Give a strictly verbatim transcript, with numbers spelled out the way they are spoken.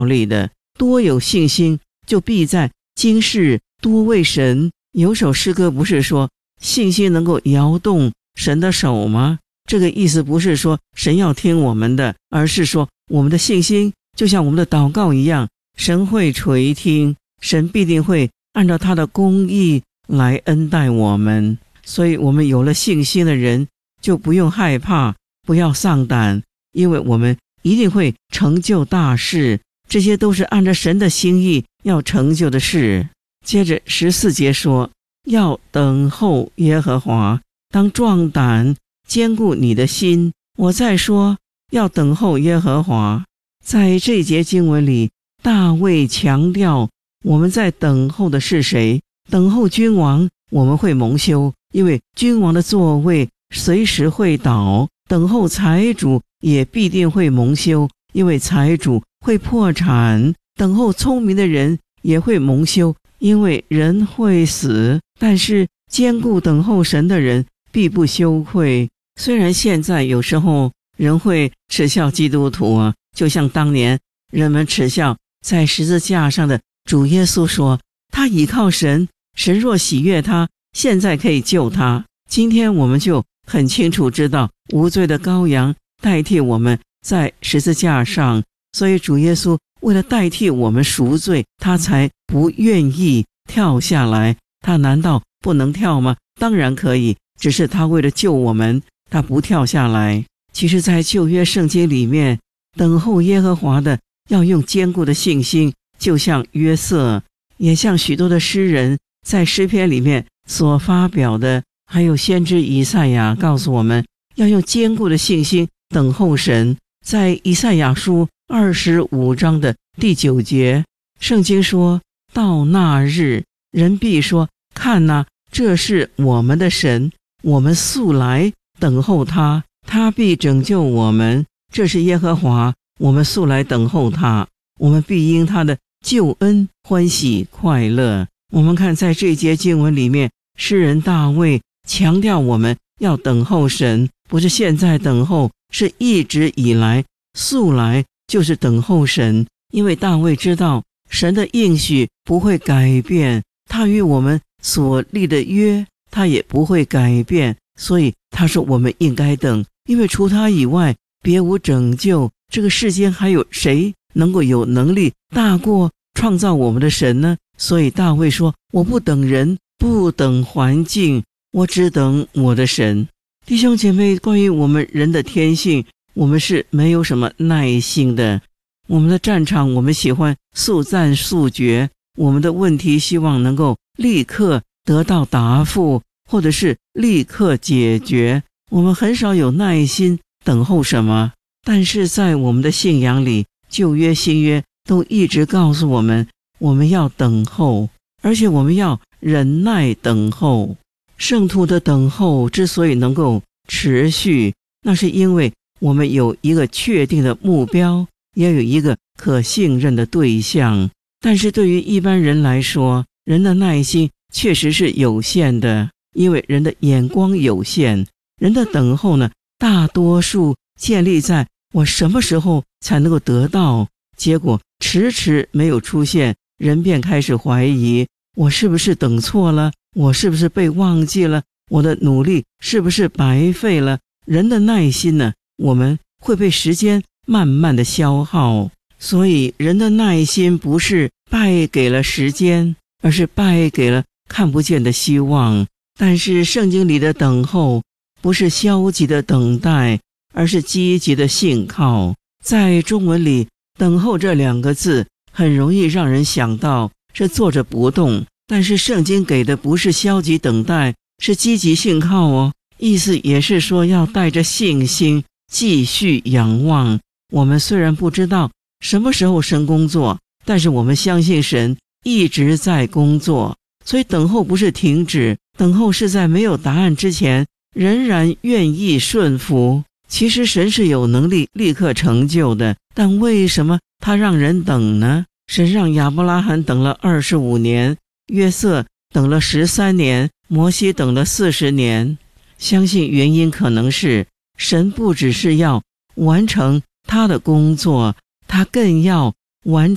力的。多有信心，就必在今世多为神。有首诗歌不是说信心能够摇动神的手吗？这个意思不是说神要听我们的，而是说我们的信心就像我们的祷告一样，神会垂听，神必定会按照他的公义来恩待我们。所以我们有了信心的人就不用害怕，不要丧胆，因为我们一定会成就大事，这些都是按照神的心意要成就的事。接着十四节说，要等候耶和华，当壮胆，坚固你的心。我再说，要等候耶和华。在这一节经文里，大卫强调我们在等候的是谁？等候君王，我们会蒙羞，因为君王的座位随时会倒；等候财主也必定会蒙羞，因为财主会破产；等候聪明的人也会蒙羞，因为人会死。但是坚固等候神的人必不羞愧。虽然现在有时候人会耻笑基督徒啊，就像当年人们耻笑在十字架上的主耶稣说，他倚靠神，神若喜悦他，现在可以救他。今天我们就很清楚知道，无罪的羔羊代替我们在十字架上，所以主耶稣为了代替我们赎罪，他才不愿意跳下来。他难道不能跳吗？当然可以，只是他为了救我们，他不跳下来。其实在旧约圣经里面，等候耶和华的要用坚固的信心，就像约瑟，也像许多的诗人在诗篇里面所发表的，还有先知以赛亚告诉我们要用坚固的信心等候神。在以赛亚书二十五章的第九节，圣经说，到那日，人必说，看哪，这是我们的神，我们素来等候他，他必拯救我们。这是耶和华，我们素来等候他，我们必因他的救恩欢喜快乐。我们看在这一节经文里面，诗人大卫强调我们要等候神，不是现在等候，是一直以来，素来就是等候神。因为大卫知道神的应许不会改变，他与我们所立的约他也不会改变，所以他说我们应该等，因为除他以外别无拯救。这个世间还有谁能够有能力大过创造我们的神呢？所以大卫说，我不等人，不等环境，我只等我的神。弟兄姐妹，关于我们人的天性，我们是没有什么耐心的。我们的战场，我们喜欢速战速决，我们的问题希望能够立刻得到答复，或者是立刻解决。我们很少有耐心等候什么。但是在我们的信仰里，旧约新约都一直告诉我们，我们要等候，而且我们要忍耐等候。圣徒的等候之所以能够持续，那是因为我们有一个确定的目标，也有一个可信任的对象。但是对于一般人来说，人的耐心确实是有限的，因为人的眼光有限。人的等候呢，大多数建立在我什么时候才能够得到，结果迟迟没有出现，人便开始怀疑，我是不是等错了？我是不是被忘记了？我的努力是不是白费了？人的耐心呢，我们会被时间慢慢的消耗。所以人的耐心不是败给了时间，而是败给了看不见的希望。但是圣经里的等候不是消极的等待，而是积极的信靠。在中文里，等候这两个字很容易让人想到是坐着不动，但是圣经给的不是消极等待，是积极信靠哦。意思也是说要带着信心继续仰望。我们虽然不知道什么时候神工作，但是我们相信神一直在工作。所以等候不是停止，等候是在没有答案之前仍然愿意顺服。其实神是有能力立刻成就的，但为什么他让人等呢？神让亚伯拉罕等了二十五年，约瑟等了十三年，摩西等了四十年。相信原因可能是神不只是要完成他的工作，他更要完